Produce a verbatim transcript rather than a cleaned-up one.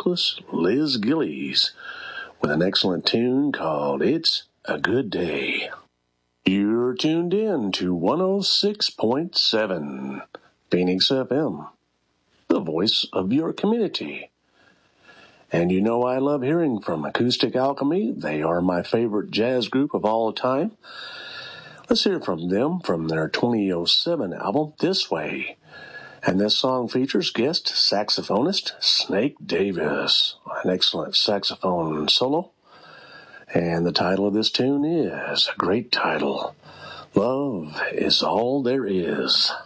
vocalist Liz Gillies with an excellent tune called It's a Good Day. You're tuned in to one oh six point seven Phoenix F M, the voice of your community. And you know I love hearing from Acoustic Alchemy. They are my favorite jazz group of all time. Let's hear from them from their twenty oh seven album, This Way. And this song features guest saxophonist Snake Davis, an excellent saxophone solo. And the title of this tune is a great title, Love is All There Is.